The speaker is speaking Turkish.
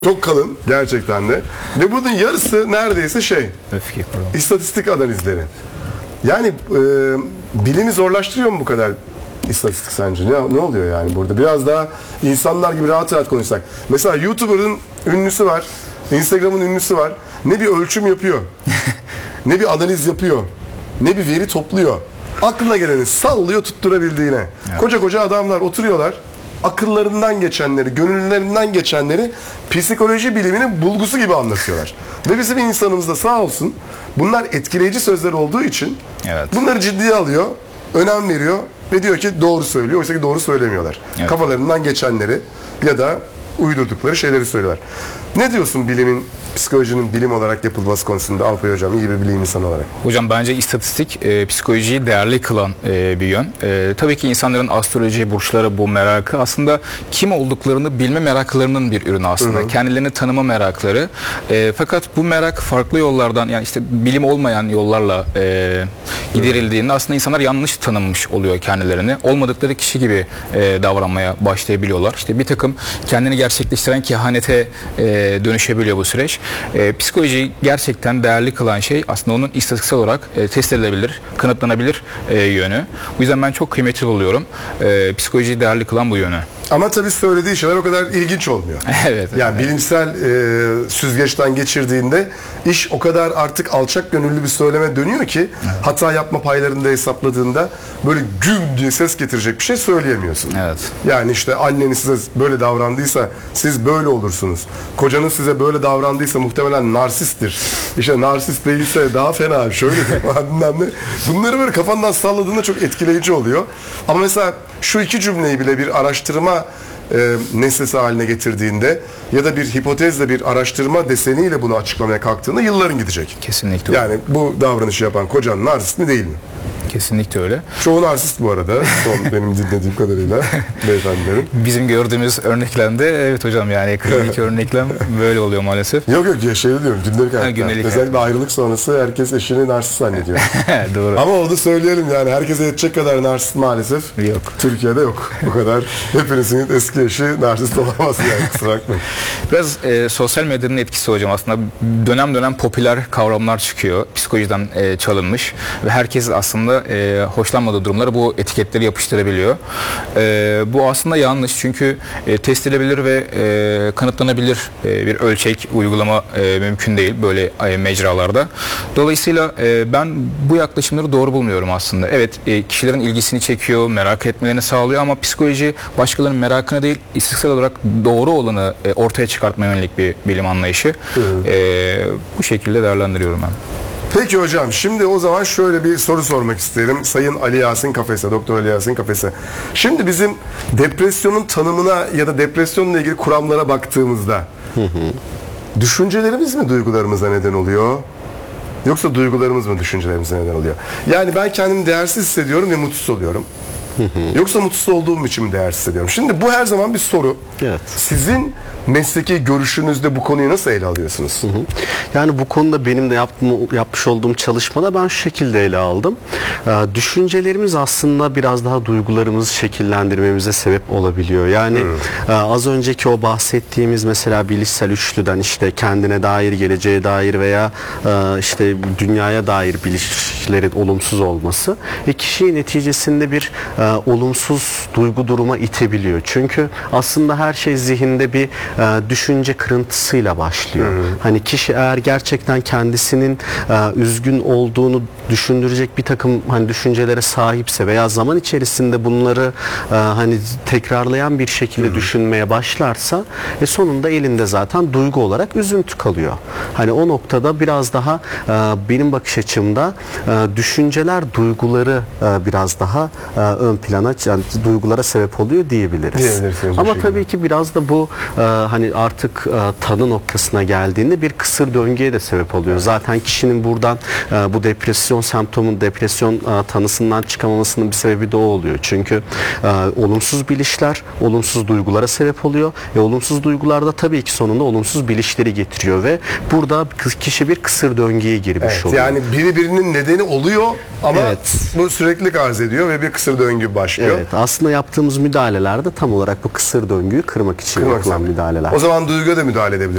Çok kalın gerçekten de. Ve bunun yarısı neredeyse Öfke kuramı. istatistik analizleri. Yani bilimi zorlaştırıyor mu bu kadar istatistik sence? Ne oluyor yani burada? Biraz daha insanlar gibi rahat rahat konuşsak. Mesela YouTuber'ın ünlüsü var. Instagram'ın ünlüsü var. Ne bir ölçüm yapıyor. Ne bir analiz yapıyor. Ne bir veri topluyor. Aklına geleni sallıyor tutturabildiğine. Evet. Koca koca adamlar oturuyorlar. Akıllarından geçenleri, gönüllerinden geçenleri psikoloji biliminin bulgusu gibi anlatıyorlar. Ve bizim insanımız da sağ olsun bunlar etkileyici sözler olduğu için bunları ciddiye alıyor, önem veriyor ve diyor ki doğru söylüyor. Oysa ki doğru söylemiyorlar. Evet. Kafalarından geçenleri ya da uydurdukları şeyleri söylüyorlar. Ne diyorsun bilimin, psikolojinin bilim olarak yapılması konusunda Alpay Hocam, iyi bir bilim insanı olarak? Hocam bence istatistik psikolojiyi değerli kılan bir yön. Tabii ki insanların astroloji, burçlara bu merakı aslında kim olduklarını bilme meraklarının bir ürünü aslında. Hı hı. Kendilerini tanıma merakları. Fakat bu merak farklı yollardan, yani işte bilim olmayan yollarla giderildiğinde aslında insanlar yanlış tanımış oluyor kendilerini. Olmadıkları kişi gibi davranmaya başlayabiliyorlar. İşte bir takım kendini gerçekleştiren kehanete dönüşebiliyor bu süreç. Psikolojiyi gerçekten değerli kılan şey aslında onun istatistiksel olarak test edilebilir, kanıtlanabilir yönü. Bu yüzden ben çok kıymetli buluyorum. Psikolojiyi değerli kılan bu yönü. Ama tabii söylediği şeyler o kadar ilginç olmuyor. Evet. Yani bilimsel süzgeçten geçirdiğinde iş o kadar artık alçak gönüllü bir söyleme dönüyor ki hata yapma paylarını da hesapladığında böyle güm diye ses getirecek bir şey söyleyemiyorsun. Evet. Yani işte anneniz size böyle davrandıysa siz böyle olursunuz. Kocanız size böyle davrandıysa muhtemelen narsisttir. İşte narsist değilse daha fena şöyle bunları böyle kafandan salladığında çok etkileyici oluyor. Ama mesela şu iki cümleyi bile bir araştırma nesnesi haline getirdiğinde ya da bir hipotezle bir araştırma deseniyle bunu açıklamaya kalktığında yılların gidecek. Kesinlikle. Yani bu davranışı yapan kocan narsist mi değil mi? Kesinlikle öyle. Çoğu narsist bu arada. Son benim dinlediğim kadarıyla beyefendilerin. Bizim gördüğümüz örneklemde evet hocam, yani klinik örneklem böyle oluyor maalesef. Yok şey diyorum gündelik hayatta. Özellikle ayrılık sonrası herkes eşini narsist zannediyor. Doğru. Ama onu söyleyelim yani herkese yetecek kadar narsist maalesef yok. Türkiye'de yok. Bu kadar hepinizin eski eşi narsist olamaz yani, kusura bakmayın. Biraz sosyal medyanın etkisi hocam, aslında dönem dönem popüler kavramlar çıkıyor. Psikolojiden çalınmış ve herkes aslında hoşlanmadığı durumlara bu etiketleri yapıştırabiliyor. Bu aslında yanlış, çünkü test edilebilir ve kanıtlanabilir bir ölçek, uygulama mümkün değil böyle mecralarda. Dolayısıyla ben bu yaklaşımları doğru bulmuyorum aslında. Evet, kişilerin ilgisini çekiyor, merak etmelerini sağlıyor ama psikoloji başkalarının merakını değil, istatistiksel olarak doğru olanı ortaya çıkartmaya yönelik bir bilim anlayışı. Bu şekilde değerlendiriyorum ben. Peki hocam, şimdi o zaman şöyle bir soru sormak isterim. Sayın Ali Yasin Kafese, Doktor Ali Yasin Kafese. Şimdi bizim depresyonun tanımına ya da depresyonla ilgili kuramlara baktığımızda düşüncelerimiz mi duygularımıza neden oluyor? Yoksa duygularımız mı düşüncelerimize neden oluyor? Yani ben kendimi değersiz hissediyorum ve mutsuz oluyorum. Yoksa mutsuz olduğum için mi değersiz hissediyorum? Şimdi bu her zaman bir soru. Evet. Sizin mesleki görüşünüzde bu konuyu nasıl ele alıyorsunuz? Yani bu konuda benim de yapmış olduğum çalışmada ben şu şekilde ele aldım. Düşüncelerimiz aslında biraz daha duygularımızı şekillendirmemize sebep olabiliyor. Yani az önceki o bahsettiğimiz mesela bilişsel üçlüden, işte kendine dair, geleceğe dair veya işte dünyaya dair bilişlerin olumsuz olması kişiyi neticesinde bir olumsuz duygu duruma itebiliyor. Çünkü aslında her şey zihinde bir düşünce kırıntısıyla başlıyor. Hani kişi eğer gerçekten kendisinin üzgün olduğunu düşündürecek bir takım hani düşüncelere sahipse veya zaman içerisinde bunları hani tekrarlayan bir şekilde düşünmeye başlarsa sonunda elinde zaten duygu olarak üzüntü kalıyor. Hani o noktada biraz daha benim bakış açımda düşünceler duyguları biraz daha ön plana, yani duygulara sebep oluyor diyebiliriz. Ama tabii ki biraz da bu hani artık tanı noktasına geldiğinde bir kısır döngüye de sebep oluyor. Zaten kişinin buradan bu depresyon semptomun, depresyon tanısından çıkamamasının bir sebebi de o oluyor. Çünkü olumsuz bilişler olumsuz duygulara sebep oluyor ve olumsuz duygular da tabii ki sonunda olumsuz bilişleri getiriyor ve burada kişi bir kısır döngüye girmiş oluyor. Yani biri birinin nedeni oluyor ama bu sürekli arz ediyor ve bir kısır döngüye döngü başlıyor. Evet, aslında yaptığımız müdahaleler de tam olarak bu kısır döngüyü kırmak için yapılan müdahaleler. O zaman duyguya da müdahale edebiliriz.